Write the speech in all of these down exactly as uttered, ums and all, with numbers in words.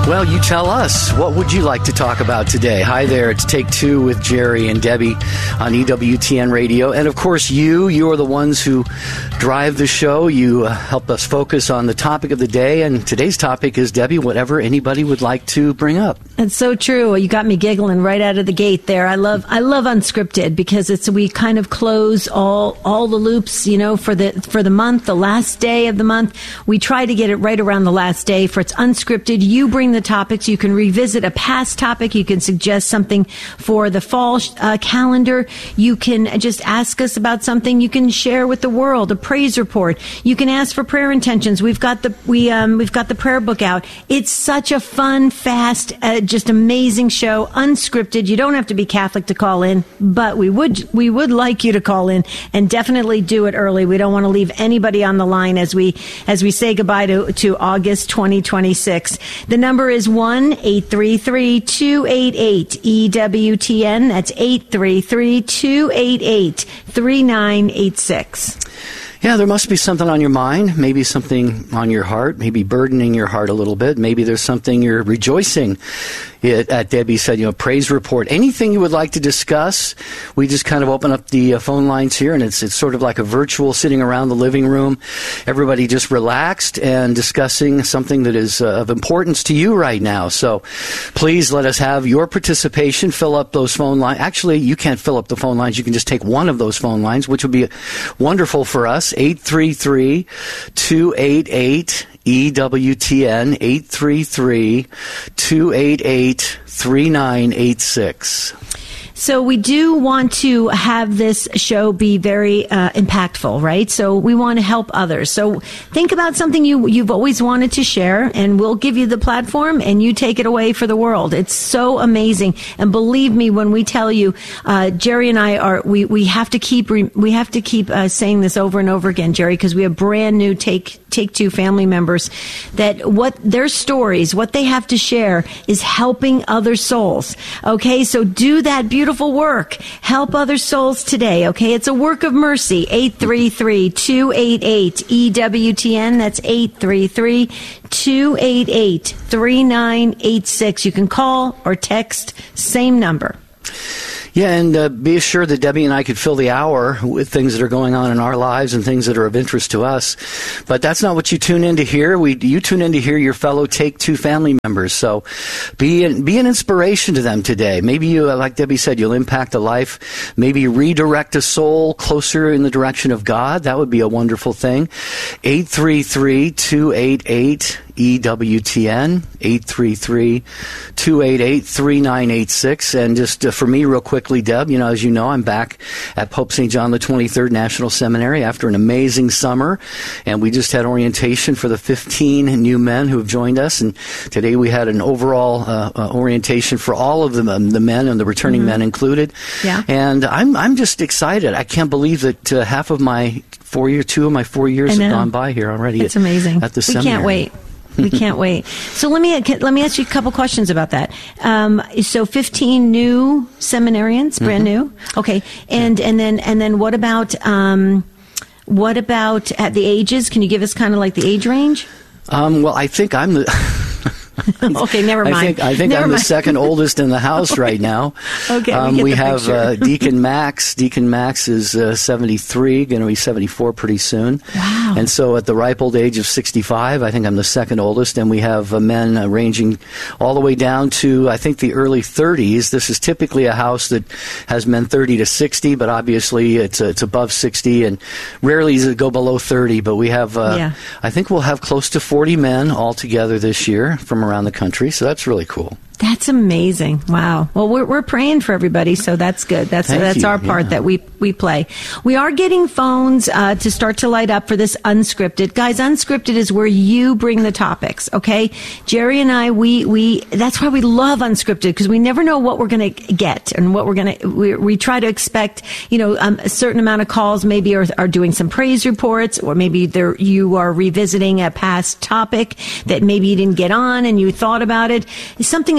Well, you tell us. What would you like to talk about today? Hi there. It's Take Two with Jerry and Debbie on E W T N Radio. And, of course, you, you are the ones who drive the show. You uh, help us focus on the topic of the day. And today's topic is, Debbie, whatever anybody would like to bring up. It's so true. You got me giggling right out of the gate there. I love I love Unscripted because it's we kind of close all all the loops, you know, for the for the month, the last day of the month. We try to get it right around the last day for it's unscripted. You bring the topics. You can revisit a past topic. You can suggest something for the fall uh, calendar. You can just ask us about something. You can share with the world a praise report. You can ask for prayer intentions. We've got the we um, we've got the prayer book out. It's such a fun, fast, uh, just amazing show. Unscripted. You don't have to be Catholic to call in, but we would we would like you to call in and definitely do it early. We don't want to leave anybody on the line as we as we say goodbye to to August twenty twenty-six. The number is one eight three three two eight eight E W T N. That's eight three three two eight eight three nine eight six. Yeah, there must be something on your mind, maybe something on your heart, maybe burdening your heart a little bit. Maybe there's something you're rejoicing it, at. Debbie said, you know, praise report. Anything you would like to discuss, we just kind of open up the uh, phone lines here, and it's it's sort of like a virtual sitting around the living room. Everybody just relaxed and discussing something that is uh, of importance to you right now. So please let us have your participation. Fill up those phone lines. Actually, you can't fill up the phone lines. You can just take one of those phone lines, which would be wonderful for us. eight three three two eight eight E W T N, eight three three two eight eight three nine eight six. So we do want to have this show be very uh, impactful, right? So we want to help others. So think about something you, you've always wanted to share, and we'll give you the platform, and you take it away for the world. It's so amazing. And believe me, when we tell you, uh, Jerry and I are, we, we have to keep, re, we have to keep uh, saying this over and over again, Jerry, because we have brand new Take Take Two family members that what their stories, what they have to share is helping other souls. Okay, so do that beautiful work. Help other souls today. Okay, it's a work of mercy. eight three three two eight eight E W T N. That's eight three three two eight eight three nine eight six. You can call or text, same number. Yeah, and uh, be assured that Debbie and I could fill the hour with things that are going on in our lives and things that are of interest to us. But that's not what you tune in to hear. We, you tune in to hear your fellow Take Two family members. So be an, be an inspiration to them today. Maybe you, like Debbie said, you'll impact a life. Maybe redirect a soul closer in the direction of God. That would be a wonderful thing. eight three three two eight eight E W T N, eight three three two eight eight three nine eight six. And just uh, for me, real quickly, Deb, you know, as you know, I'm back at Pope Saint John the twenty-third National Seminary after an amazing summer. And we just had orientation for the fifteen new men who have joined us. And today we had an overall uh, uh, orientation for all of them, um, the men and the returning mm-hmm. men included. Yeah. And I'm I'm just excited. I can't believe that uh, half of my four year, two of my four years have gone by here already. It's at, amazing. At the we seminary. We can't wait. We can't wait. So let me let me ask you a couple questions about that. Um, so fifteen new seminarians, brand mm-hmm. new. Okay, and and then and then what about um, what about at the ages? Can you give us kind of like the age range? Um, well, I think I'm the. Okay, never mind. I think, I think never I'm mind. the second oldest in the house right now. Okay, um, we, we have uh, Deacon Max. Deacon Max is uh, seventy-three, going to be seventy-four pretty soon. Wow. And so at the ripe old age of sixty-five, I think I'm the second oldest. And we have uh, men uh, ranging all the way down to, I think, the early thirties. This is typically a house that has men thirty to sixty, but obviously it's uh, it's above sixty, and rarely does it go below thirty. But we have, uh, yeah. I think we'll have close to forty men altogether this year from around the country, so that's really cool. That's amazing. Wow. Well, we're we're praying for everybody, so that's good. That's Thank that's you. our part yeah. that we we play. We are getting phones uh, to start to light up for this unscripted. Guys, unscripted is where you bring the topics, okay? Jerry and I, we we that's why we love unscripted, because we never know what we're going to get and what we're going to we we try to expect, you know, um, a certain amount of calls maybe are are doing some praise reports, or maybe there you are revisiting a past topic that maybe you didn't get on and you thought about it. It's something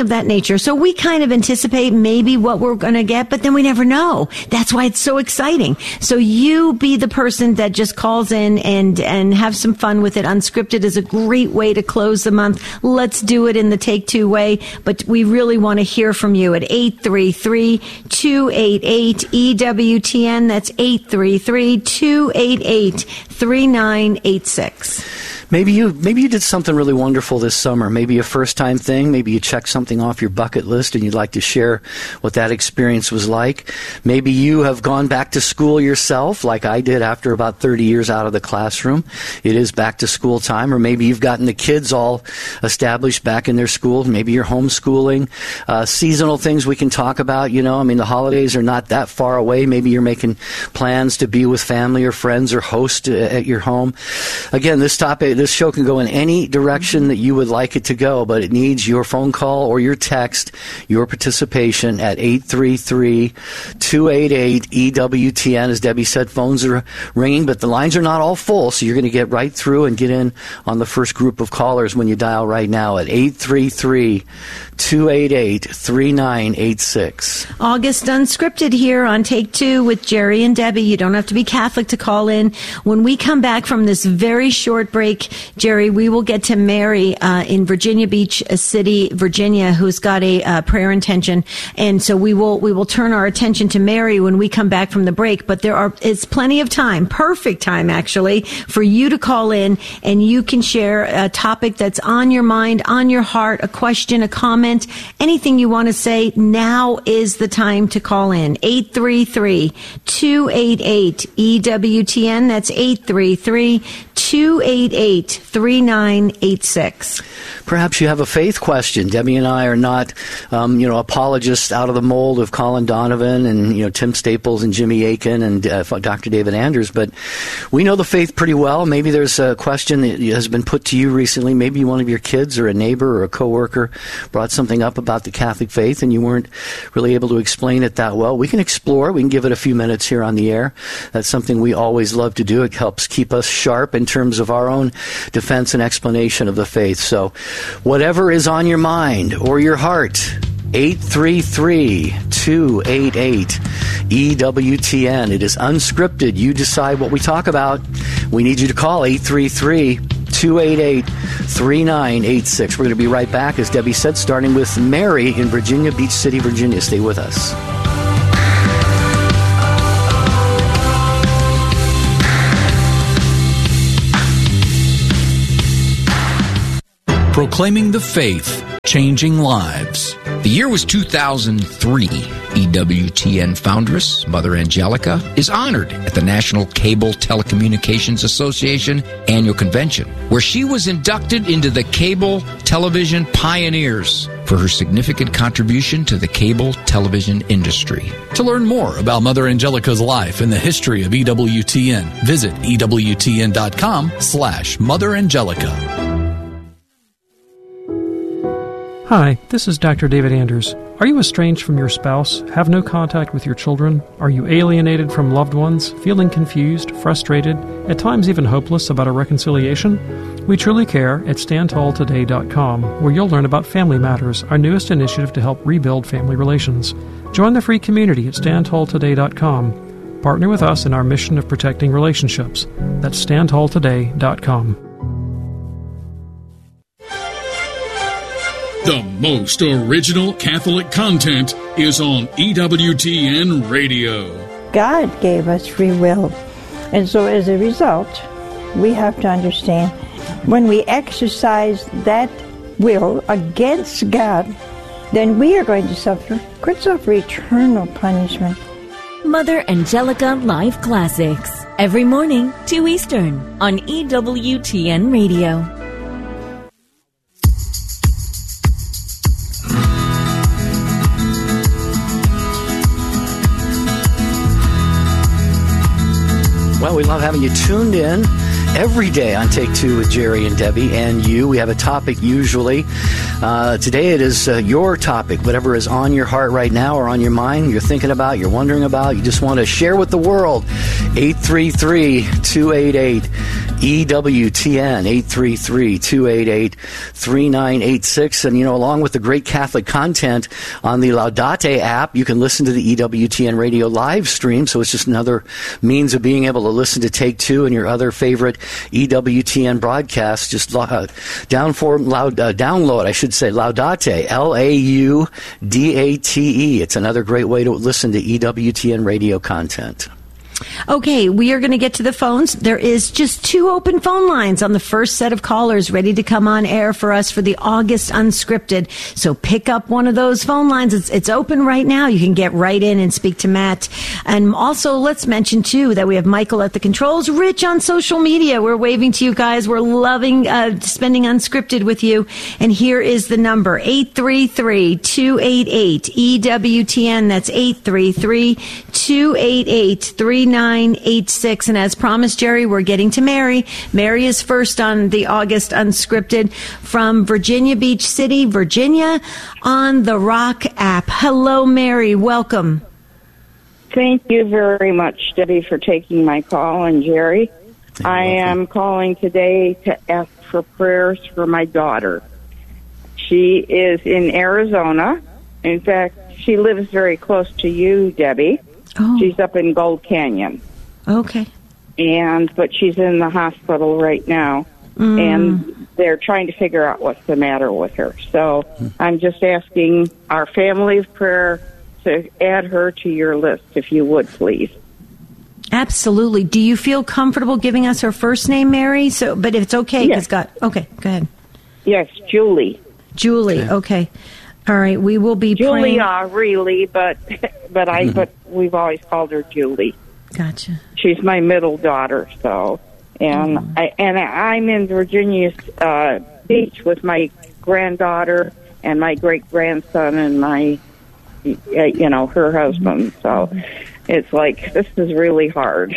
of that nature. So we kind of anticipate maybe what we're going to get, but then we never know. That's why it's so exciting. So you be the person that just calls in and, and have some fun with it. Unscripted is a great way to close the month. Let's do it in the Take Two way, but we really want to hear from you at eight three three, two eight eight, E W T N. That's eight three three, two eight eight, three nine eight six. Maybe you maybe you did something really wonderful this summer. Maybe a first-time thing. Maybe you checked something off your bucket list and you'd like to share what that experience was like. Maybe you have gone back to school yourself, like I did after about thirty years out of the classroom. It is back to school time. Or maybe you've gotten the kids all established back in their school. Maybe you're homeschooling. Uh, seasonal things we can talk about. You know, I mean, the holidays are not that far away. Maybe you're making plans to be with family or friends or host at your home. Again, this topic, this show can go in any direction that you would like it to go, but it needs your phone call or your text, your participation at eight three three, two eight eight, E W T N. As Debbie said, phones are ringing, but the lines are not all full, so you're going to get right through and get in on the first group of callers when you dial right now at eight three three, two eight eight, three nine eight six. August Unscripted here on Take Two with Jerry and Debbie. You don't have to be Catholic to call in. When we come back from this very short break, Jerry, we will get to Mary uh, in Virginia Beach City, Virginia, who's got a uh, prayer intention, and so we will we will turn our attention to Mary when we come back from the break. But there are is plenty of time, perfect time actually, for you to call in, and you can share a topic that's on your mind, on your heart, a question, a comment, anything you want to say. Now is the time to call in. eight three three, two eight eight, E W T N. That's eight three three, two eight eight, three nine eight six. Perhaps you have a faith question. Debbie and I are not, um, you know, apologists out of the mold of Colin Donovan and, you know, Tim Staples and Jimmy Aiken and uh, Doctor David Anders, but we know the faith pretty well. Maybe there's a question that has been put to you recently. Maybe one of your kids or a neighbor or a coworker brought something up about the Catholic faith and you weren't really able to explain it that well. We can explore. We can give it a few minutes here on the air. That's something we always love to do. It helps keep us sharp in terms of our own defense and explanation of the faith. So whatever is on your mind or your heart, eight three three, two eight eight, E W T N. It is unscripted. You decide what we talk about. We need you to call eight three three, two eight eight, three nine eight six. We're going to be right back, as Debbie said, starting with Mary in Virginia Beach City, Virginia. Stay with us. Proclaiming the faith, changing lives. The year was two thousand three. E W T N foundress, Mother Angelica, is honored at the National Cable Telecommunications Association annual convention, where she was inducted into the Cable Television Pioneers for her significant contribution to the cable television industry. To learn more about Mother Angelica's life and the history of E W T N, visit E W T N dot com slash Mother Angelica. Hi, this is Doctor David Anders. Are you estranged from your spouse? Have no contact with your children? Are you alienated from loved ones? Feeling confused, frustrated, at times even hopeless about a reconciliation? We truly care at stand tall today dot com, where you'll learn about Family Matters, our newest initiative to help rebuild family relations. Join the free community at stand tall today dot com. Partner with us in our mission of protecting relationships. That's stand tall today dot com. The most original Catholic content is on E W T N Radio. God gave us free will, and so as a result, we have to understand when we exercise that will against God, then we are going to suffer, could suffer eternal punishment. Mother Angelica Live Classics, every morning, two Eastern, on E W T N Radio. Well, we love having you tuned in every day on Take Two with Jerry and Debbie and you. We have a topic usually. Uh, today it is uh, your topic, whatever is on your heart right now or on your mind, you're thinking about, you're wondering about, you just want to share with the world. eight three three, two eight eight, E W T N, eight three three, two eight eight, three nine eight six. And, you know, along with the great Catholic content on the Laudate app, you can listen to the E W T N radio live stream. So it's just another means of being able to listen to Take Two and your other favorite E W T N broadcasts. Just uh, down for, loud, uh, download, I should say, Laudate, L A U D A T E. It's another great way to listen to E W T N radio content. Okay, we are going to get to the phones. There is just two open phone lines on the first set of callers ready to come on air for us for the August Unscripted. So pick up one of those phone lines. It's, it's open right now. You can get right in and speak to Matt. And also, let's mention, too, that we have Michael at the controls, Rich on social media. We're waving to you guys. We're loving uh, spending Unscripted with you. And here is the number, eight three three, two eight eight, E W T N. That's eight three three, two eight eight, three nine eight six. And as promised, Jerry, we're getting to Mary. Mary is first on the August Unscripted from Virginia Beach City, Virginia, on the Rock app. Hello, Mary. Welcome. Thank you very much, Debbie, for taking my call, and Jerry. You're I welcome. am calling today to ask for prayers for my daughter. She is in Arizona. In fact, she lives very close to you, Debbie. Oh. She's up in Gold Canyon. Okay. And but she's in the hospital right now. Mm. And they're trying to figure out what's the matter with her. So I'm just asking our family of prayer to add her to your list, if you would, please. Absolutely. Do you feel comfortable giving us her first name, Mary? So, but if it's okay, Yes. because God. Okay, go ahead. Yes, Julie. Julie. Okay. All right. We will be praying. Julia, really, but but I but we've always called her Julie. Gotcha. She's my middle daughter, so and Mm. I and I'm in Virginia uh, Beach with my granddaughter and my great grandson and my you know her husband. So it's like this is really hard.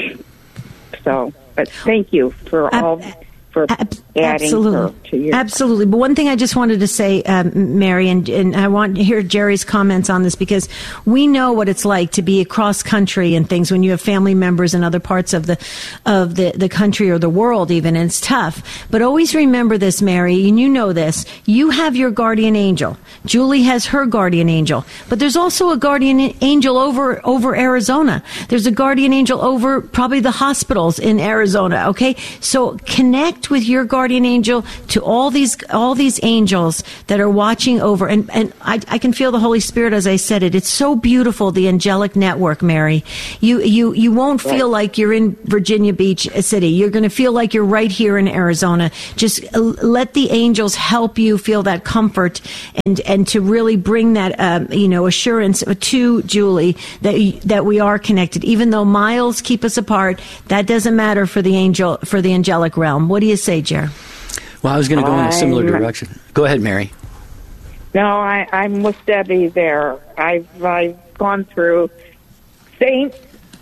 So, but thank you for all. For adding her to your Absolutely. But one thing I just wanted to say, um, Mary, and, and I want to hear Jerry's comments on this, because we know what it's like to be across country and things when you have family members in other parts of the of the, the country or the world even, and it's tough. But always remember this, Mary, and you know this. You have your guardian angel. Julie has her guardian angel. But there's also a guardian angel over over Arizona. There's a guardian angel over probably the hospitals in Arizona, okay? So connect with your guardian angel to all these all these angels that are watching over, and and I, I can feel the Holy Spirit as I said it. It's so beautiful, the angelic network, Mary. You you you won't feel like you're in Virginia Beach City. You're going to feel like you're right here in Arizona. Just let the angels help you feel that comfort and and to really bring that um, you know assurance to Julie that that we are connected, even though miles keep us apart. That doesn't matter for the angel for the angelic realm. What do you say, Jer? Well, I was going to go in a similar I'm- direction. Go ahead, Mary. No, I, I'm with Debbie there. I've, I've gone through Saints,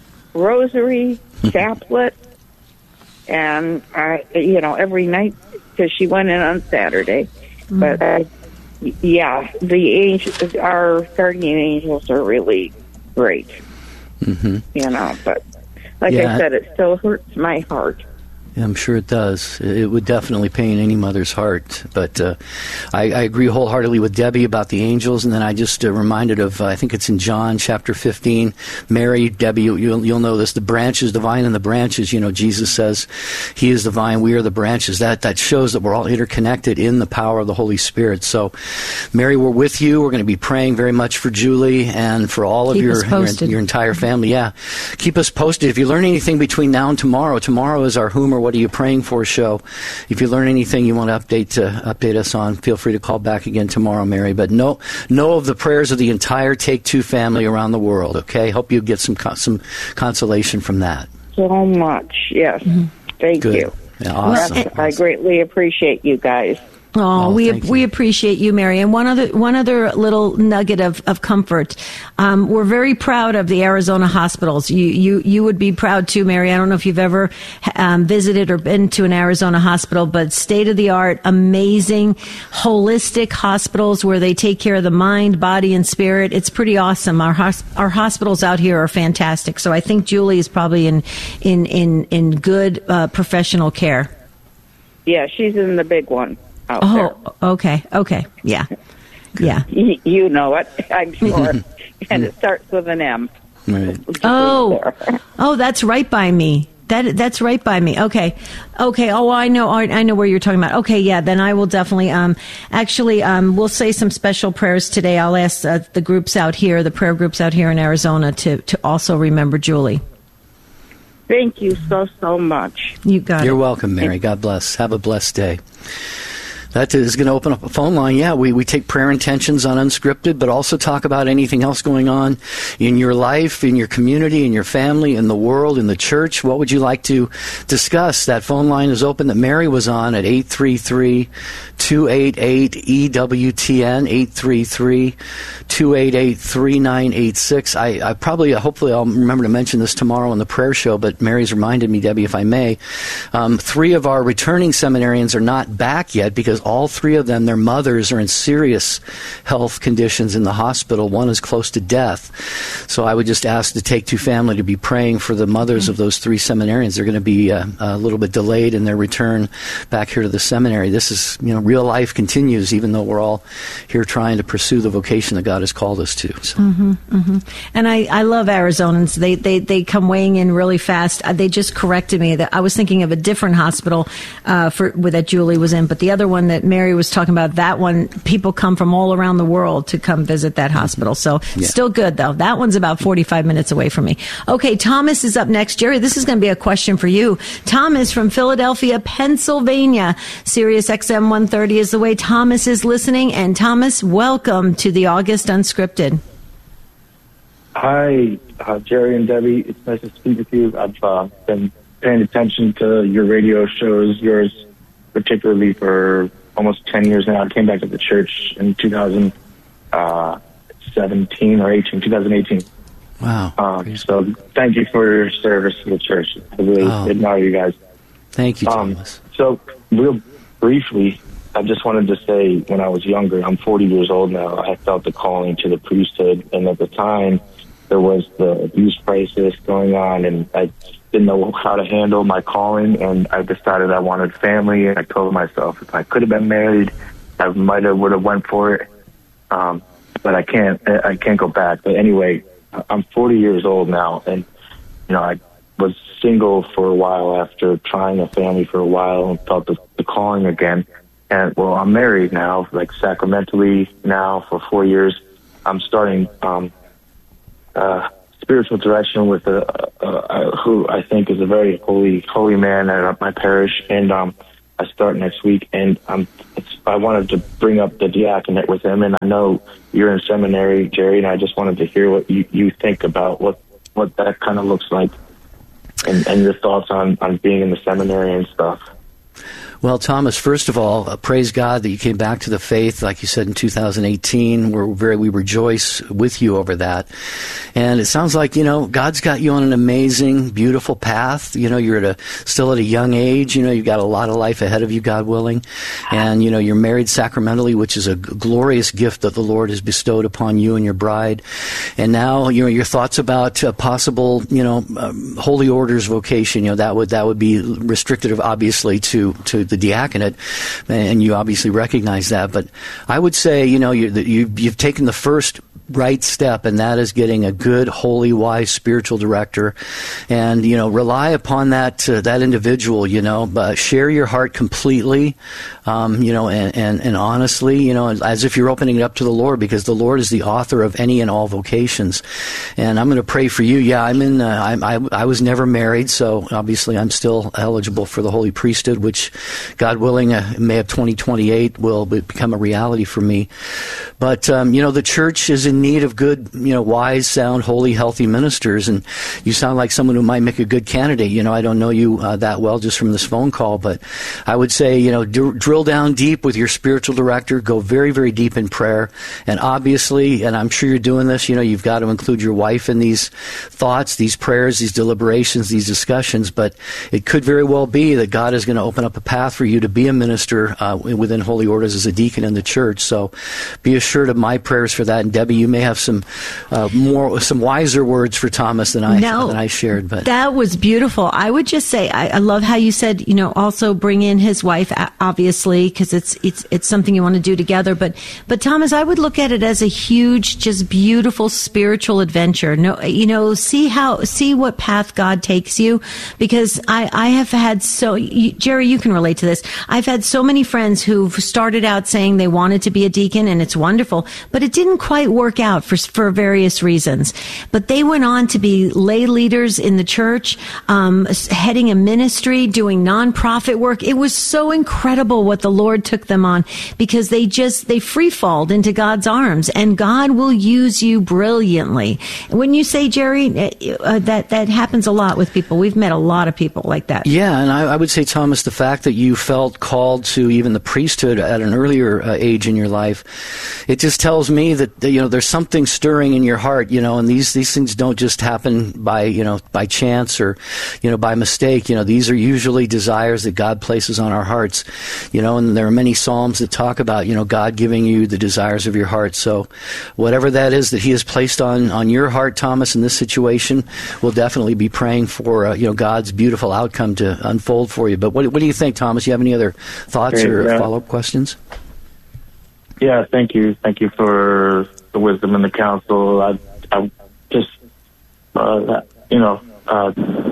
Rosary, Chaplet, and, I, you know, every night, because she went in on Saturday. Mm. But, uh, yeah, the angels, our guardian angels are really great, Mm-hmm. you know. But, like Yeah. I said, it still hurts my heart. Yeah, I'm sure it does. It would definitely pain any mother's heart. But uh, I, I agree wholeheartedly with Debbie about the angels. And then I just uh, reminded of, uh, I think it's in John chapter fifteen. Mary, Debbie, you, you'll, you'll know this. The branches, the vine and the branches, you know, Jesus says he is the vine, we are the branches. That, that shows that we're all interconnected in the power of the Holy Spirit. So, Mary, we're with you. We're going to be praying very much for Julie and for all of Keep your, us your posted. your entire family. Yeah. Keep us posted. If you learn anything between now and tomorrow, tomorrow is our Whom or What Are You Praying For show. If you learn anything you want to update uh, update us on, feel free to call back again tomorrow, Mary. But know, know of the prayers of the entire Take Two family around the world, okay? Hope you get some, con- some consolation from that. So much, yes. Mm-hmm. Thank Good. you. Yeah, awesome. That's- I greatly appreciate you guys. Oh, Oh, we thank you. we appreciate you, Mary. And one other one other little nugget of, of comfort. Um, we're very proud of the Arizona hospitals. You you you would be proud too, Mary. I don't know if you've ever um, visited or been to an Arizona hospital, but state of the art, amazing, holistic hospitals where they take care of the mind, body, and spirit. It's pretty awesome. Our hos- our hospitals out here are fantastic. So I think Julie is probably in in in in good uh, professional care. Yeah, she's in the big one out Oh, there. okay, okay, yeah, yeah. Y- You know it, I'm sure. And it starts with an M. Right. Oh, oh, that's right by me. That that's right by me. Okay, okay. Oh, I know. I, I know where you're talking about. Okay, yeah. Then I will definitely. Um, actually, um, we'll say some special prayers today. I'll ask uh, the groups out here, the prayer groups out here in Arizona, to to also remember Julie. Thank you so, so much. You got You're it. welcome, Mary. God bless. Have a blessed day. That is going to open up a phone line. Yeah, we, we take prayer intentions on Unscripted, but also talk about anything else going on in your life, in your community, in your family, in the world, in the church. What would you like to discuss? That phone line is open that Mary was on at eight three three, two eight eight, E W T N, eight three three, two eight eight, three nine eight six. I, I probably, hopefully I'll remember to mention this tomorrow on the prayer show, but Mary's reminded me, Debbie, if I may. Um, three of our returning seminarians are not back yet because all three of them, their mothers, are in serious health conditions in the hospital. One is close to death. So I would just ask the Take Two family to be praying for the mothers of those three seminarians. They're going to be uh, a little bit delayed in their return back here to the seminary. This is, you know, real life continues, even though we're all here trying to pursue the vocation that God has called us to. So. Mm-hmm, mm-hmm. And I, I love Arizonans. They, they they come weighing in really fast. Uh, they just corrected me that I was thinking of a different hospital uh, for where that Julie was in, but the other one that Mary was talking about, that one, people come from all around the world to come visit that hospital. So Yeah. still good though. That one's about forty-five minutes away from me. Okay, Thomas is up next. Jerry, this is going to be a question for you. Thomas from Philadelphia, Pennsylvania. Sirius X M one thirty is the way Thomas is listening. And Thomas, welcome to the August Unscripted. Hi, uh, Jerry and Debbie. It's nice to speak with you. I've uh, been paying attention to your radio shows, yours particularly for almost ten years now. I came back to the church in two thousand seventeen or eighteen, twenty eighteen. Wow. Um, so thank you for your service to the church. I really Oh. admire you guys. Thank you, Um, Thomas. so real briefly, I just wanted to say when I was younger, I'm forty years old now, I felt the calling to the priesthood. And at the time, there was the abuse crisis going on, and I didn't know how to handle my calling, and I decided I wanted family, and I told myself if I could have been married, I might have would have went for it, um, but I can't. I can't go back. But anyway, I'm forty years old now, and you know I was single for a while after trying a family for a while, and felt the, the calling again. And well, I'm married now, like sacramentally now for four years. I'm starting. Um, uh, spiritual direction with a, a, a who I think is a very holy holy man at my parish, and um, I start next week. And um, it's, I wanted to bring up the diaconate with him, and I know you're in seminary, Jerry, and I just wanted to hear what you, you think about what what that kind of looks like, and, and your thoughts on, on being in the seminary and stuff. Well, Thomas, first of all, uh, praise God that you came back to the faith, like you said, in two thousand eighteen. We're very, we rejoice with you over that. And it sounds like, you know, God's got you on an amazing, beautiful path. You know, you're at a, still at a young age. You know, you've got a lot of life ahead of you, God willing. And, you know, you're married sacramentally, which is a g- glorious gift that the Lord has bestowed upon you and your bride. And now, you know, your thoughts about uh, possible, you know, um, holy orders vocation, you know, that would, that would be restricted, obviously, to, to the diaconate, and you obviously recognize that. But I would say, you know, you, you, you've taken the first right step, and that is getting a good, holy, wise spiritual director, and you know, rely upon that uh, that individual. You know, but share your heart completely, um, you know, and, and and honestly, you know, as if you're opening it up to the Lord, because the Lord is the author of any and all vocations. And I'm going to pray for you. Yeah, I'm in. Uh, I'm, I I was never married, so obviously I'm still eligible for the holy priesthood, which, God willing, uh, May of twenty twenty-eight will become a reality for me. But, um, you know, the church is in need of good, you know, wise, sound, holy, healthy ministers. And you sound like someone who might make a good candidate. You know, I don't know you uh, that well just from this phone call, but I would say, you know, d- drill down deep with your spiritual director. Go very, very deep in prayer. And obviously, and I'm sure you're doing this, you know, you've got to include your wife in these thoughts, these prayers, these deliberations, these discussions. But it could very well be that God is going to open up a path for you to be a minister uh, within Holy Orders as a deacon in the church. So be assured of my prayers for that. And Debbie, you may have some uh, more, some wiser words for Thomas than I no, than I shared. But that was beautiful. I would just say I, I love how you said, you know, also bring in his wife, obviously, because it's it's it's something you want to do together. But but Thomas, I would look at it as a huge, just beautiful spiritual adventure. No, you know, see how see what path God takes you, because I I have had so you, Jerry, you can relate to this. I've had so many friends who've started out saying they wanted to be a deacon, and it's wonderful, but it didn't quite work out for for various reasons. But they went on to be lay leaders in the church, um, heading a ministry, doing nonprofit work. It was so incredible what the Lord took them on, because they just they free falled into God's arms, and God will use you brilliantly. When you say, Jerry, uh, that that happens a lot with people. We've met a lot of people like that. Yeah, and I, I would say, Thomas, the fact that you felt called to even the priesthood at an earlier uh, age in your life, it just tells me that, you know, there's something stirring in your heart, you know, and these these things don't just happen by, you know, by chance or, you know, by mistake. You know, these are usually desires that God places on our hearts, you know, and there are many Psalms that talk about, you know, God giving you the desires of your heart. So whatever that is that he has placed on, on your heart, Thomas, in this situation, we'll definitely be praying for, uh, you know, God's beautiful outcome to unfold for you. But what, what do you think, Thomas? You have any other thoughts Great, or yeah. follow-up questions? Yeah, thank you. Thank you for the wisdom and the counsel. I, I just, uh, you know, uh,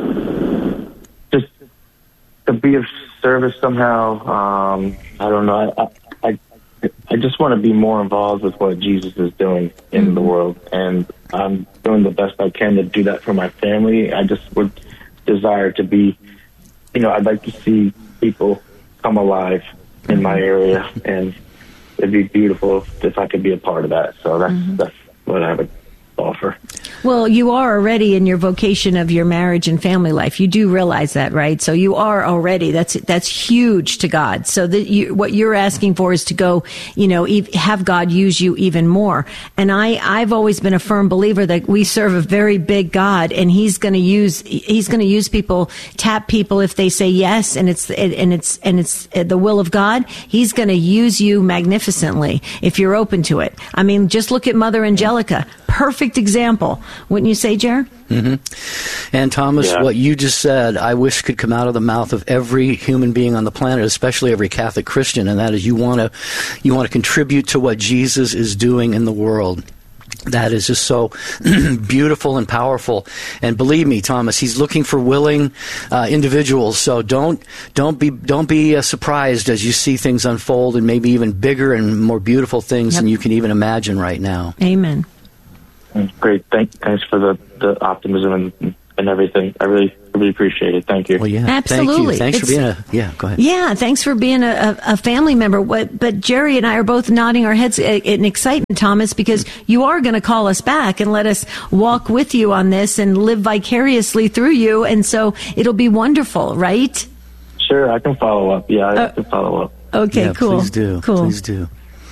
just to be of service somehow. Um, I don't know. I, I, I just want to be more involved with what Jesus is doing in mm-hmm. the world, and I'm doing the best I can to do that for my family. I just would desire to be, you know, I'd like to see people come alive in my area, and it'd be beautiful if I could be a part of that. So that's mm-hmm. that's what I would offer. Well, you are already in your vocation of your marriage and family life. You do realize that, right? So you are already, that's that's huge to God. So that you, what you're asking for is to go, you know, have God use you even more. And I, I've always been a firm believer that we serve a very big God, and He's going to use He's going to use people, tap people if they say yes, and it's and it's and it's the will of God. He's going to use you magnificently if you're open to it. I mean, just look at Mother Angelica. Perfect example. Wouldn't you say, Jer? Mm-hmm. And Thomas, yeah. what you just said, I wish could come out of the mouth of every human being on the planet, especially every Catholic Christian, and that is you want to you want to contribute to what Jesus is doing in the world. That is just so beautiful and powerful. And believe me, Thomas, he's looking for willing uh, individuals. So don't don't be don't be uh, surprised as you see things unfold, and maybe even bigger and more beautiful things yep. than you can even imagine right now. Amen. Great. Thank, thanks for the, the optimism and, and everything. I really, really appreciate it. Thank you. Well, yeah. Absolutely. Thank you. Thanks it's, for being a, yeah, go ahead. Yeah, thanks for being a, a family member. What, but Jerry and I are both nodding our heads in excitement, Thomas, because you are going to call us back and let us walk with you on this and live vicariously through you. And so it'll be wonderful, right? Sure, I can follow up. Yeah, I uh, can follow up. Okay, yeah, cool. Please do. Cool. Please do.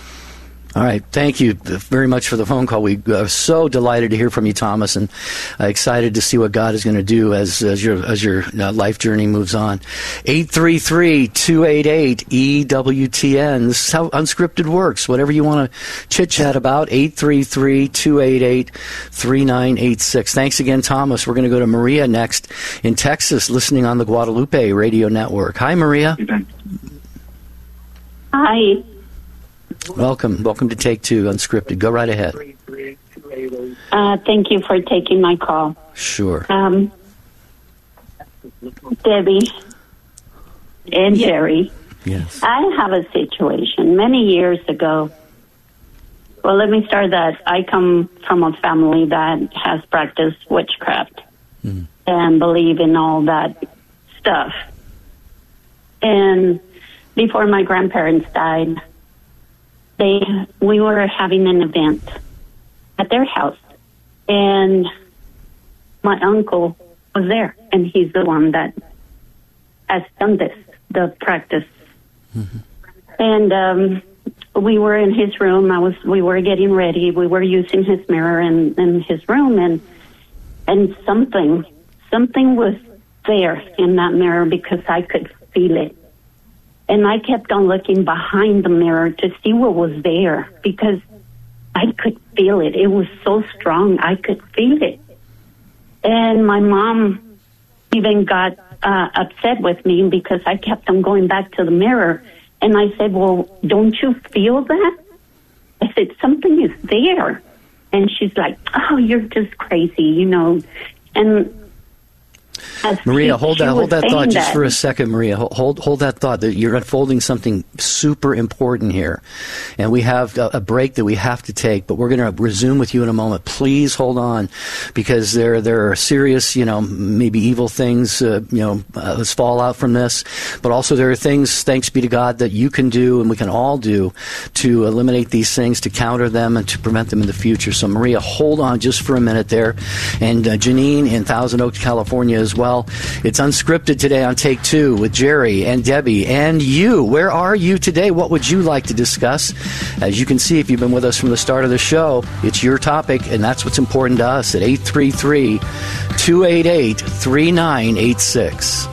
All right. Thank you very much for the phone call. We are so delighted to hear from you, Thomas, and uh, excited to see what God is going to do as, as your as your uh, life journey moves on. eight three three, two eight eight, E W T N. This is how Unscripted works. Whatever you want to chit-chat about, eight three three, two eight eight, three nine eight six. Thanks again, Thomas. We're going to go to Maria next in Texas, listening on the Guadalupe Radio Network. Hi, Maria. Hi. Welcome. Welcome to Take Two Unscripted. Go right ahead. Uh, thank you for taking my call. Sure. Um, Debbie and yeah. Jerry. Yes. I have a situation many years ago. Well, let me start that. I come from a family that has practiced witchcraft mm. and believe in all that stuff. And before my grandparents died, they we were having an event at their house, and my uncle was there, and he's the one that has done this, the practice. Mm-hmm. And um, we were in his room. I was. We were getting ready. We were using his mirror in, in his room, and and something, something was there in that mirror because I could feel it. And I kept on looking behind the mirror to see what was there because I could feel it. It was so strong. I could feel it. And my mom even got uh, upset with me because I kept on going back to the mirror. And I said, well, don't you feel that? I said, something is there. And she's like, oh, you're just crazy, you know. And Maria, she, hold she that hold that thought just that. for a second, Maria. Hold hold that thought. That you're unfolding something super important here, and we have a, a break that we have to take. But we're going to resume with you in a moment. Please hold on, because there there are serious, you know, maybe evil things, uh, you know, uh, let's fall out from this. But also there are things, thanks be to God, that you can do and we can all do to eliminate these things, to counter them, and to prevent them in the future. So, Maria, hold on just for a minute there, and uh, Janine in Thousand Oaks, California, as well. It's Unscripted today on Take Two with Jerry and Debbie and you. Where are you today? What would you like to discuss? As you can see, if you've been with us from the start of the show, it's your topic, and that's what's important to us at eight three three, two eight eight, three nine eight six.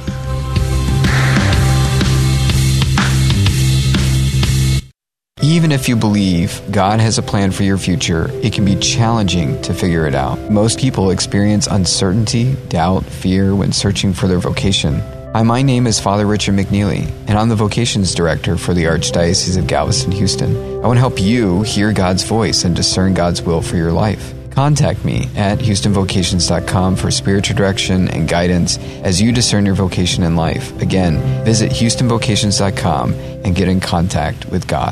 Even if you believe God has a plan for your future, it can be challenging to figure it out. Most people experience uncertainty, doubt, fear when searching for their vocation. Hi, my name is Father Richard McNeely, and I'm the Vocations Director for the Archdiocese of Galveston-Houston. I want to help you hear God's voice and discern God's will for your life. Contact me at houston vocations dot com for spiritual direction and guidance as you discern your vocation in life. Again, visit houston vocations dot com and get in contact with God.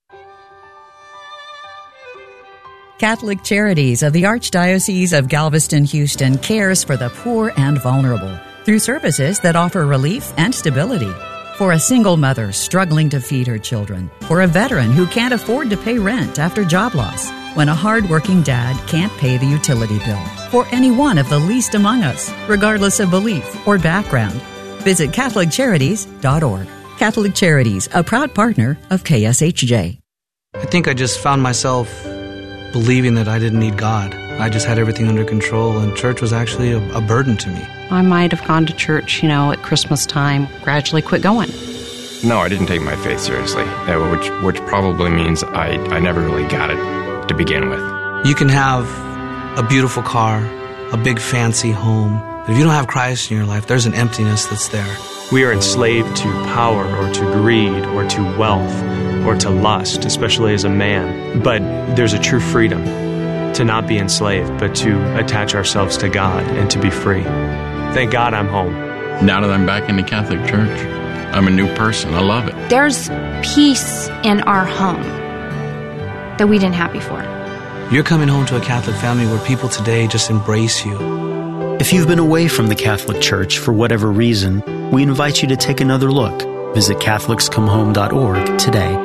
Catholic Charities of the Archdiocese of Galveston-Houston cares for the poor and vulnerable through services that offer relief and stability. For a single mother struggling to feed her children, for a veteran who can't afford to pay rent after job loss, when a hard-working dad can't pay the utility bill, for any one of the least among us, regardless of belief or background. Visit catholic charities dot org. Catholic Charities, a proud partner of K S H J. I think I just found myself believing that I didn't need God. I just had everything under control, and church was actually a, a burden to me. I might have gone to church, you know, at Christmas time, gradually quit going. No, I didn't take my faith seriously, uh, which which probably means I, I never really got it to begin with. You can have a beautiful car, a big fancy home, but if you don't have Christ in your life, there's an emptiness that's there. We are enslaved to power or to greed or to wealth or to lust, especially as a man. But there's a true freedom to not be enslaved, but to attach ourselves to God and to be free. Thank God I'm home. Now that I'm back in the Catholic Church, I'm a new person. I love it. There's peace in our home that we didn't have before. You're coming home to a Catholic family where people today just embrace you. If you've been away from the Catholic Church for whatever reason, we invite you to take another look. Visit catholics come home dot org today.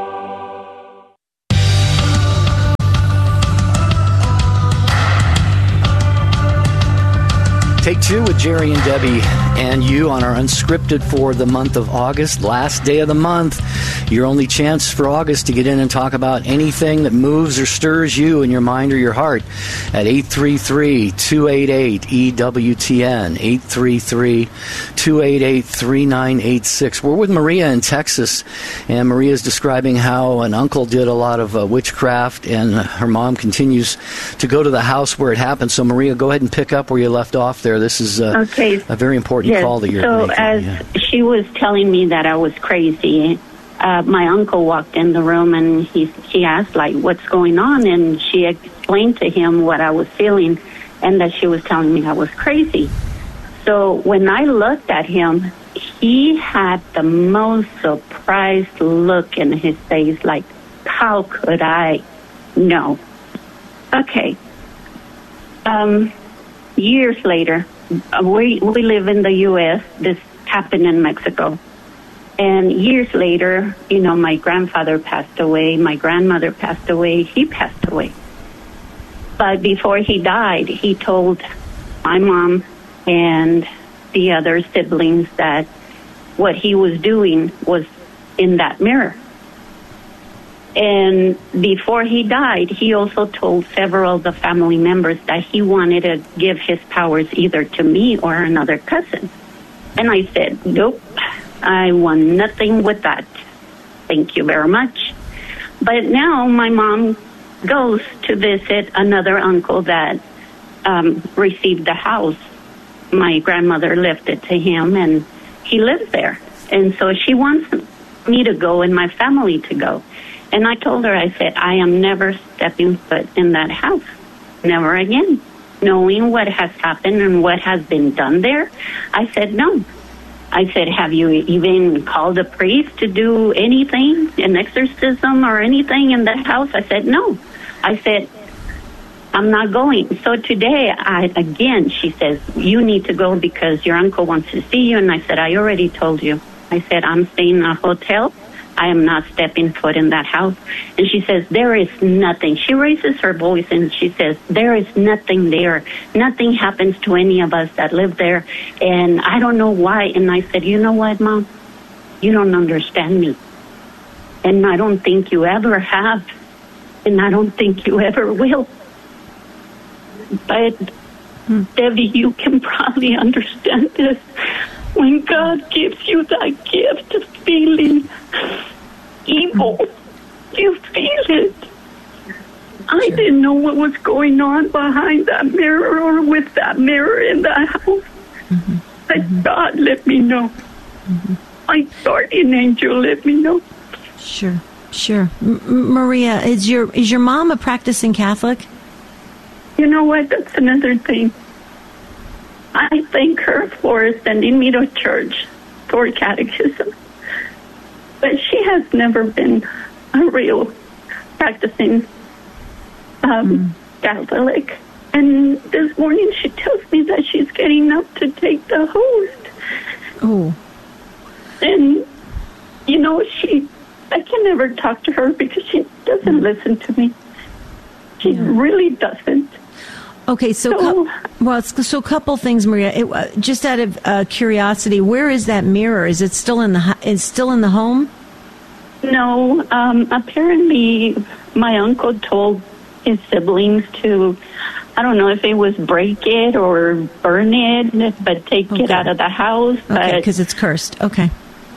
Take Two with Jerry and Debbie and you on our Unscripted for the month of August, last day of the month. Your only chance for August to get in and talk about anything that moves or stirs you in your mind or your heart at eight three three, two eight eight, E W T N, eight three three, two eight eight, three nine eight six. We're with Maria in Texas, and Maria's describing how an uncle did a lot of uh, witchcraft, and her mom continues to go to the house where it happened. So, Maria, go ahead and pick up where you left off there. This is uh, okay. a very important yes. call that you're so making. So as yeah. she was telling me that I was crazy, uh, my uncle walked in the room and he he asked, like, what's going on? And she explained to him what I was feeling and that she was telling me I was crazy. So when I looked at him, he had the most surprised look in his face, like, how could I know? Okay. Um... Years later, we we live in the U S This happened in Mexico. And years later, you know, my grandfather passed away, my grandmother passed away, he passed away. But before he died, he told my mom and the other siblings that what he was doing was in that mirror. And before he died, he also told several of the family members that he wanted to give his powers either to me or another cousin. And I said, nope, I want nothing with that. Thank you very much. But now my mom goes to visit another uncle that um, received the house. My grandmother left it to him, and he lives there. And so she wants me to go and my family to go. And I told her, I said, I am never stepping foot in that house. Never again. Knowing what has happened and what has been done there, I said, no. I said, have you even called a priest to do anything, an exorcism or anything in the house? I said, no. I said, I'm not going. So today, I again, she says, you need to go because your uncle wants to see you. And I said, I already told you. I said, I'm staying in a hotel. I am not stepping foot in that house. And she says, there is nothing. She raises her voice and she says, there is nothing there. Nothing happens to any of us that live there. And I don't know why. And I said, you know what, Mom? You don't understand me. And I don't think you ever have. And I don't think you ever will. But, hmm. Debbie, you can probably understand this. When God gives you that gift of feeling evil, you feel it. I sure. didn't know what was going on behind that mirror or with that mirror in the house. Mm-hmm. But mm-hmm. God let me know. Mm-hmm. My guardian angel let me know. Sure, sure. M- Maria, is your is your mom a practicing Catholic? You know what? That's another thing. I thank her for sending me to church for catechism. But she has never been a real practicing um, mm. Catholic. And this morning she tells me that she's getting up to take the host. Oh. And, you know, she, I can never talk to her because she doesn't mm. listen to me. She yeah. really doesn't. Okay, so, so cu- well, so a couple things, Maria. It, uh, just out of uh, curiosity, where is that mirror? Is it still in the is still in the home? No, um, apparently my uncle told his siblings to, I don't know if it was break it or burn it, but take okay. it out of the house. Okay, because it's cursed. Okay.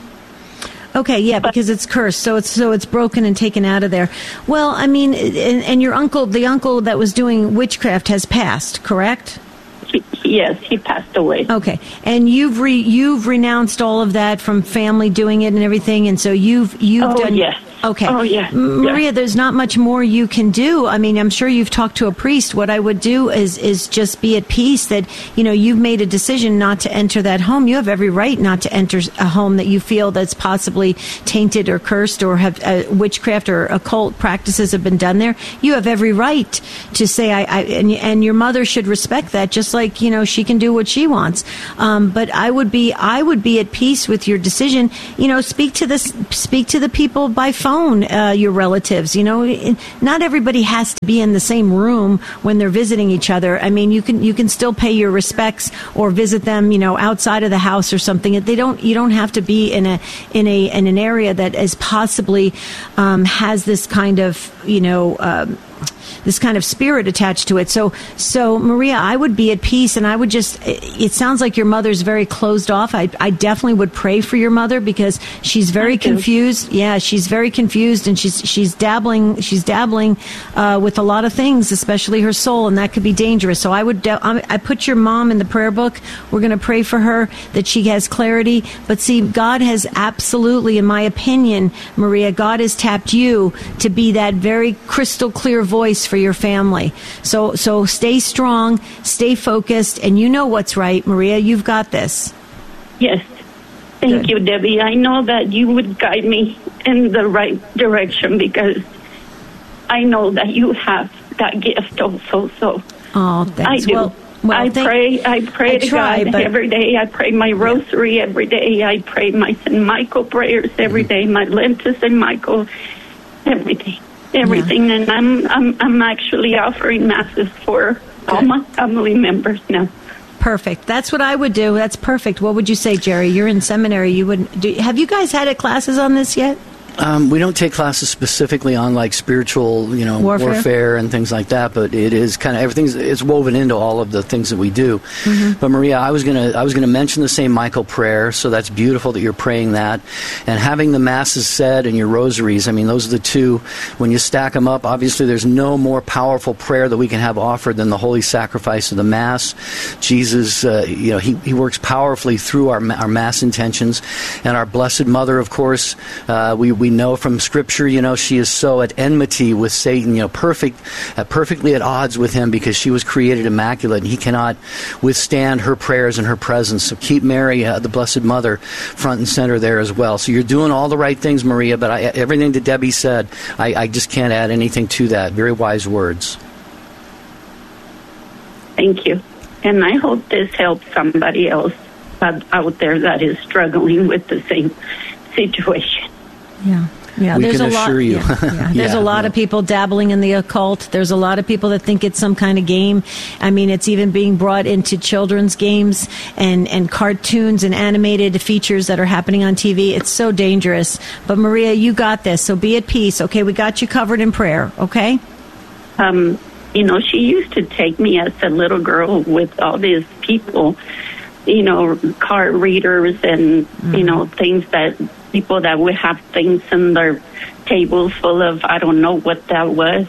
Okay, yeah, because it's cursed, so it's so it's broken and taken out of there. Well, I mean, and, and your uncle, the uncle that was doing witchcraft, has passed, correct? He, yes, he passed away. Okay, and you've re, you've renounced all of that from family doing it and everything, and so you've you've oh, done. Yes. Okay. Oh, yeah. Maria, yeah. there's not much more you can do. I mean, I'm sure you've talked to a priest. What I would do is is just be at peace that, you know, you've made a decision not to enter that home. You have every right not to enter a home that you feel that's possibly tainted or cursed or have uh, witchcraft or occult practices have been done there. You have every right to say, I, I and, and your mother should respect that, just like, you know, she can do what she wants. Um, but I would be, I would be at peace with your decision. You know, speak to this, speak to the people by phone. Uh, your relatives, you know, not everybody has to be in the same room when they're visiting each other. I mean, you can you can still pay your respects or visit them, you know, outside of the house or something. They don't you don't have to be in a in a in an area that is possibly um, has this kind of, you know. Um, this kind of spirit attached to it. So, so Maria, I would be at peace, and I would just, it sounds like your mother's very closed off. I, I definitely would pray for your mother because she's very confused. Yeah, she's very confused, and she's, she's dabbling, she's dabbling, uh, with a lot of things, especially her soul, and that could be dangerous. So I would, I put your mom in the prayer book. We're going to pray for her that she has clarity. But see, God has absolutely, in my opinion, Maria, God has tapped you to be that very crystal clear voice for your family. So so stay strong, stay focused, and you know what's right, Maria. You've got this. Yes. Thank Good. you, Debbie. I know that you would guide me in the right direction because I know that you have that gift also. So oh, thanks. I do. Well, Well, I thank, pray. I pray I to try, God but, every day. I pray my rosary yeah. every day. I pray my Saint Michael prayers every mm-hmm. day. My Lent to Saint Michael every day. Everything, yeah. and I'm I'm I'm actually offering masses for Good. all my family members now. Perfect. That's what I would do. That's perfect. What would you say, Jerry? You're in seminary. You would do. Have you guys had classes on this yet? Um, we don't take classes specifically on like spiritual, you know, warfare, warfare and things like that, but it is kind of everything's it's woven into all of the things that we do. Mm-hmm. But Maria, I was gonna I was gonna mention the Saint Michael prayer, so that's beautiful that you're praying that, and having the masses said and your rosaries. I mean, those are the two. When you stack them up, obviously, there's no more powerful prayer that we can have offered than the holy sacrifice of the Mass. Jesus, uh, you know, he he works powerfully through our our Mass intentions, and our Blessed Mother, of course, uh, we we. We know from Scripture, you know, she is so at enmity with Satan, you know, perfect, uh, perfectly at odds with him because she was created immaculate, and he cannot withstand her prayers and her presence. So keep Mary, uh, the Blessed Mother, front and center there as well. So you're doing all the right things, Maria, but I, everything that Debbie said, I, I just can't add anything to that. Very wise words. Thank you. And I hope this helps somebody else out there that is struggling with the same situation. Yeah, yeah. We there's can a lot. assure you. Yeah, yeah. There's yeah, a lot yeah. of people dabbling in the occult. There's a lot of people that think it's some kind of game. I mean, it's even being brought into children's games and and cartoons and animated features that are happening on T V. It's so dangerous. But Maria, you got this. So be at peace. Okay, we got you covered in prayer. Okay. Um, you know, she used to take me as a little girl with all these people. You know, card readers and mm-hmm. you know things that. People that would have things in their tables full of, I don't know what that was.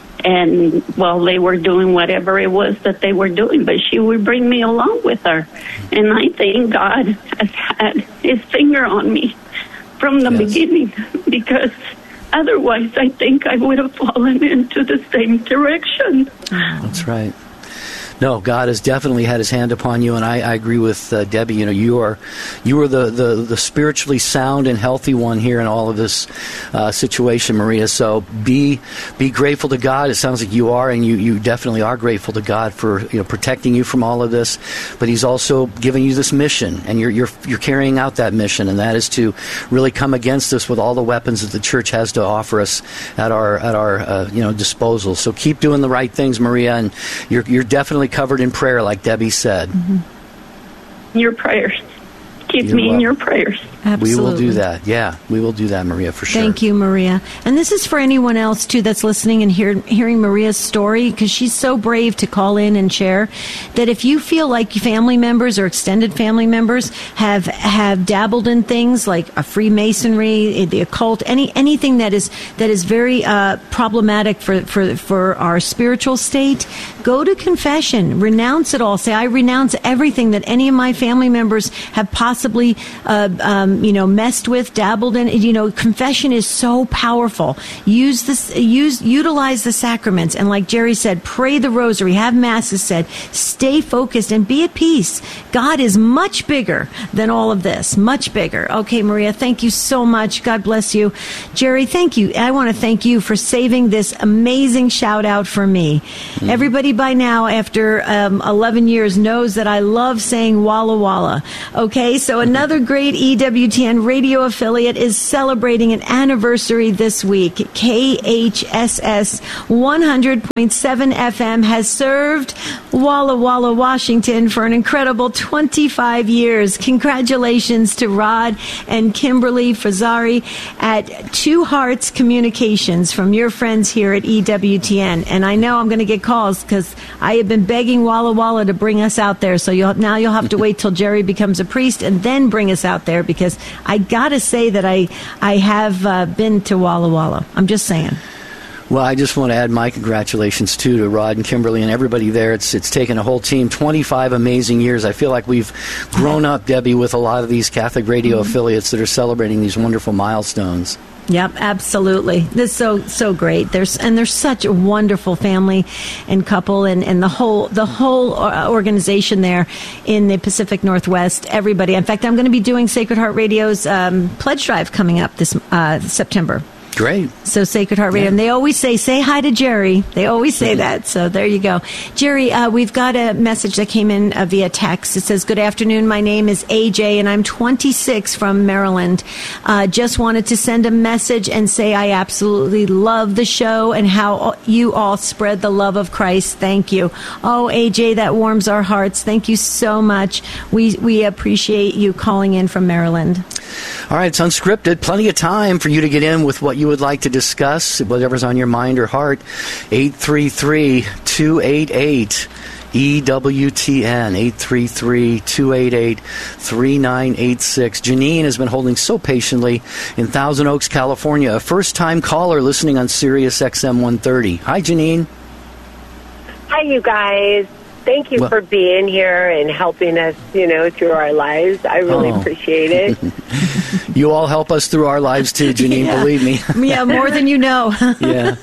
And, well, they were doing whatever it was that they were doing, but she would bring me along with her. And I think God has had his finger on me from the yes. beginning, because otherwise I think I would have fallen into the same direction. That's right. No, God has definitely had his hand upon you, and I, I agree with uh, Debbie. You know, you are you are the, the, the spiritually sound and healthy one here in all of this uh, situation, Maria. So be be grateful to God. It sounds like you are, and you, you definitely are grateful to God for you know protecting you from all of this. But he's also giving you this mission, and you're you're you're carrying out that mission, and that is to really come against this with all the weapons that the church has to offer us at our at our uh, you know disposal. So keep doing the right things, Maria, and you're you're definitely covered in prayer, like Debbie said. Mm-hmm. Your prayers. Keep You're me welcome. in your prayers. Absolutely. We will do that. Yeah, we will do that, Maria, for sure. Thank you, Maria. And this is for anyone else, too, that's listening and hear, hearing Maria's story, because she's so brave to call in and share, that if you feel like family members or extended family members have have dabbled in things like a Freemasonry, the occult, any anything that is that is very uh, problematic for, for, for our spiritual state, go to confession. Renounce it all. Say, I renounce everything that any of my family members have possibly uh, um, you know, messed with, dabbled in. You know, confession is so powerful. Use this, use, utilize the sacraments, and like Jerry said, pray the rosary, have masses said, stay focused, and be at peace. God is much bigger than all of this, much bigger. Okay, Maria, thank you so much. God bless you. Jerry, thank you. I want to thank you for saving this amazing shout out for me. Mm-hmm. Everybody by now, after um, eleven years, knows that I love saying Walla Walla. Okay, so another great E W T N radio affiliate is celebrating an anniversary this week. K H S S one hundred point seven F M has served Walla Walla, Washington for an incredible twenty-five years. Congratulations to Rod and Kimberly Fazari at Two Hearts Communications from your friends here at E W T N. And I know I'm going to get calls because I have been begging Walla Walla to bring us out there. So you'll, now you'll have to wait till Jerry becomes a priest and then bring us out there, because I got to say that I, I have uh, been to Walla Walla. I'm just saying. Well, I just want to add my congratulations, too, to Rod and Kimberly and everybody there. It's it's taken a whole team, twenty-five amazing years. I feel like we've grown up, Debbie, with a lot of these Catholic radio mm-hmm. affiliates that are celebrating these wonderful milestones. Yep, absolutely. This is so so great. There's and there's such a wonderful family and couple, and, and the whole the whole organization there in the Pacific Northwest. Everybody. In fact, I'm going to be doing Sacred Heart Radio's um, pledge drive coming up this uh, September. Great. So Sacred Heart Radio. Yeah. And they always say, say hi to Jerry. They always say that. So there you go. Jerry, uh, we've got a message that came in uh, via text. It says, good afternoon. My name is A J, and I'm twenty-six from Maryland. Uh, just wanted to send a message and say I absolutely love the show and how you all spread the love of Christ. Thank you. Oh, A J, that warms our hearts. Thank you so much. We, we appreciate you calling in from Maryland. All right, it's unscripted. Plenty of time for you to get in with what you would like to discuss, whatever's on your mind or heart. eight three three, two eight eight, E W T N, eight three three, two eight eight, three nine eight six. Janine has been holding so patiently in Thousand Oaks, California, a first-time caller listening on Sirius X M one thirty. Hi, Janine. Hi, you guys. Thank you well, for being here and helping us, you know, through our lives. I really oh. appreciate it. You all help us through our lives too, Janine, yeah. believe me. Yeah, more than you know. Yeah.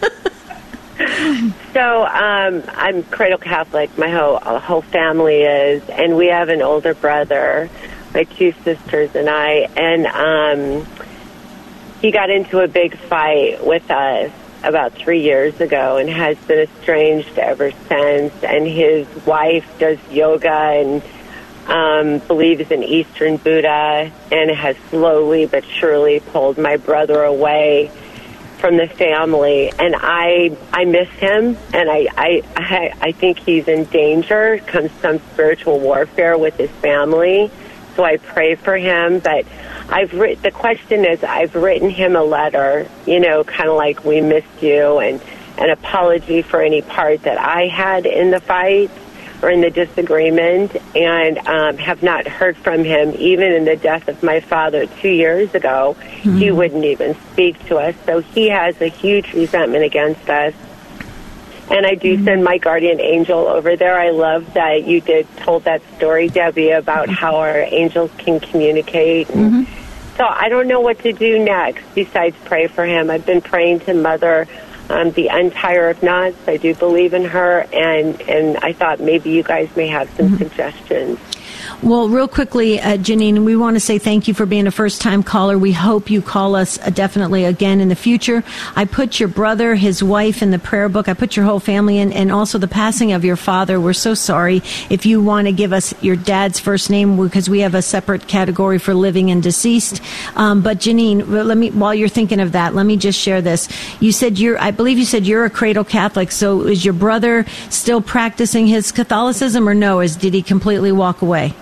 So um, I'm cradle Catholic. My whole whole family is, and we have an older brother, my two sisters and I, and um, he got into a big fight with us about three years ago and has been estranged ever since. And his wife does yoga and um, believes in Eastern Buddha and has slowly but surely pulled my brother away from the family. And I I miss him, and I, I, I, I think he's in danger, comes some spiritual warfare with his family. So I pray for him, but I've writ- the question is, I've written him a letter, you know, kind of like we missed you, and an apology for any part that I had in the fight or in the disagreement, and um, have not heard from him. Even in the death of my father two years ago, mm-hmm. he wouldn't even speak to us. So he has a huge resentment against us. And I do send my guardian angel over there. I love that you did told that story, Debbie, about how our angels can communicate. And mm-hmm. So I don't know what to do next besides pray for him. I've been praying to Mother, um, the Untier of Knots. I do believe in her, and, and I thought maybe you guys may have some mm-hmm. suggestions. Well, real quickly, uh, Janine, we want to say thank you for being a first-time caller. We hope you call us uh, definitely again in the future. I put your brother, his wife in the prayer book. I put your whole family in, and also the passing of your father. We're so sorry. If you want to give us your dad's first name, because we have a separate category for living and deceased. Um, but Janine, let me, while you're thinking of that, let me just share this. You said you're, I believe you said you're a cradle Catholic. So is your brother still practicing his Catholicism, or no? Is did he completely walk away?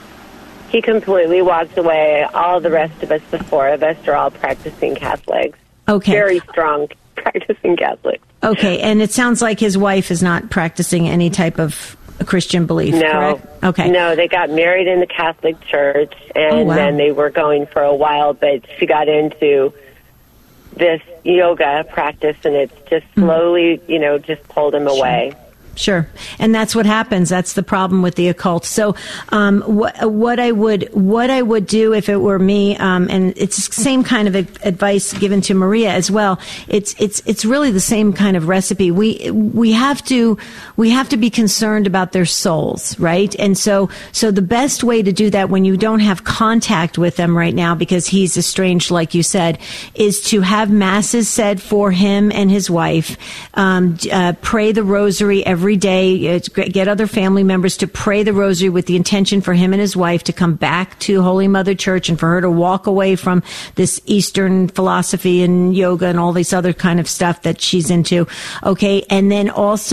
He completely walked away. All the rest of us, the four of us, are all practicing Catholics. Okay. Very strong practicing Catholics. Okay, and it sounds like his wife is not practicing any type of Christian belief, no. correct? Okay. No, they got married in the Catholic Church, and oh, wow. then they were going for a while, but she got into this yoga practice, and it's just slowly, mm-hmm. you know, just pulled him Sure. away. Sure. And that's what happens. That's the problem with the occult. So, um, what, what I would, what I would do if it were me, um, and it's the same kind of advice given to Maria as well. It's, it's, it's really the same kind of recipe. We, we have to, we have to be concerned about their souls, right? And so, so the best way to do that when you don't have contact with them right now, because he's estranged, like you said, is to have masses said for him and his wife, um, uh, pray the rosary every Every day, get other family members to pray the rosary with the intention for him and his wife to come back to Holy Mother Church and for her to walk away from this Eastern philosophy and yoga and all this other kind of stuff that she's into. Okay. And then also